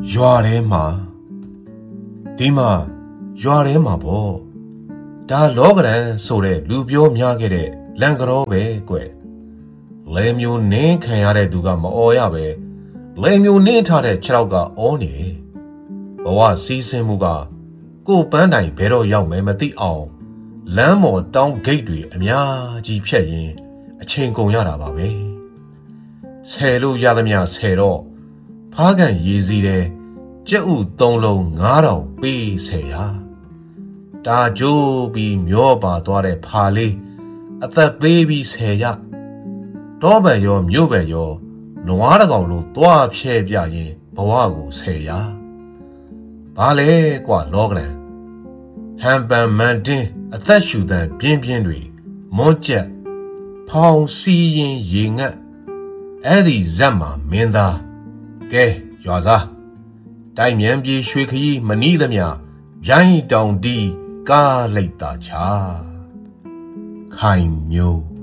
ရွာထဲမှာဒီမှာရွာထဲမှာပေါ့ဒါလောကရန်ဆိုတဲ့လူပြောများခဲ့တဲ့လန်ကရောပဲကွလဲမျိုးနင်းခံရတဲ့သူကမအော်ရပဲလဲမျိုးနင်းထားတဲ့ခြေထောက်ကအော်နေတယ်ဘဝစီးဆင်းမှုကကိုပန်းတိုင်ဘယ်တော့ရောက်မယ်မသိအောင်လမ်းမော်တောင်းဂိတ်တွေအများကြီးဖြတ်ရင်အချိန်ကုန်ရတာပါပဲဆယ်လို့ရသမျှဆယ်တော့ဖားကန်ရေးစည်းတဲ့ကြက်ဥ3လုံး9000ပေးဆယ်ရတာကြိုးပြီးမျောပါသွားတဲ့ဖာလေးအသက်ပေးပြီးဆယ်ရတောပံရောမြို့ပံရောနွားတကောင်လိုသွားဖြဲပြရင်ဘဝကိုဆယ်ရဘာလဲကွာလောကရန်ဟန်ပန်မန်တင်းအသက်ရှူတန်ပြင်းပြင်းတွေမွန်းကျက်ဖောင်စီရင်ရေငတ်အဲ့ဒီဇက်မှာမင်းသားကဲရွာစားတိုင်မြန်ပြေရွှေခကြီးမနီးသမျှရိုင်းတောင်တီးကားလိုက်တာချာခိုင်မျိုး